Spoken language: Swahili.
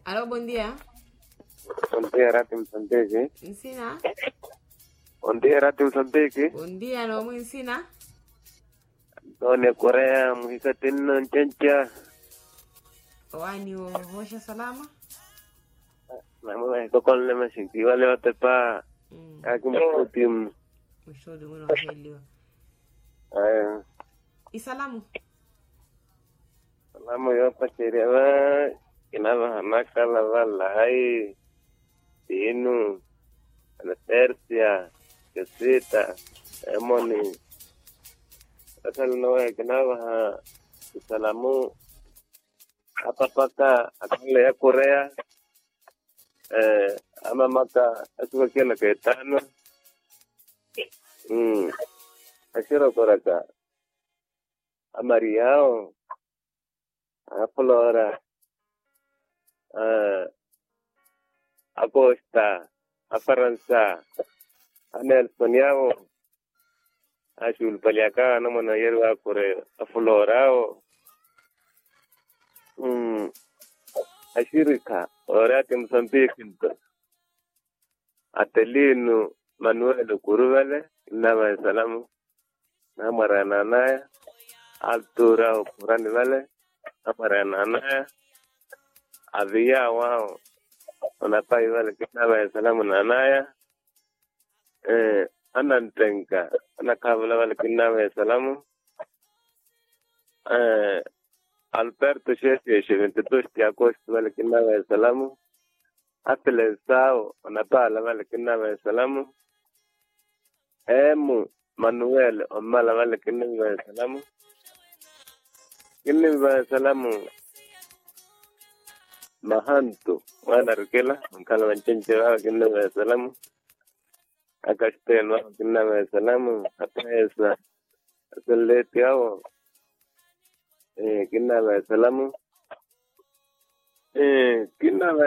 Aló, buen día. Buen día, Ratim Santeki. Insina. Buen día, Ratim Santeki. Buen día, no mo insina. Doni Korea, muhisatin chancha. Wani hosha salama. Namu ko kon le masinti wale watepa. Akum putim. Mshodi mwana heliwa. Isalamu. Salamu yo pacherewa. Kinaba hanaka la valai. Tinu. Anatercia. Kesita. Emoni. Asal nawa kinaba salamu. Apa paka akale ya Korea. Ama maka asuka kila kaitano. Ashira koraka. Amariao. Apolora. Acosta. Afaransa. Anel Soniao. Ashul Paliaka no mona yerwa Korea. Aflorao. Ashirika. Orati Mozambique. Atelino Manuel Kuruvale. Nama salamu. Namarana naya. Altura Kurani vale. Namarana naya. Avia wao. Onapai vale kinaba salamu nanaya. Anantenka. Anakabla vale kinaba salamu. Alberto Shesi 22 agosto vale kinaba salamu. Apele sao onapala vale kinaba salamu. Emu Manuel omala vale kinaba salamu. Kinaba salamu. Mahanto wana rikela mkala wanchenche wao kinaba salamu. Akashten wao kinaba salamu. Apesa aseleti yao kinaba salamu. Kinaba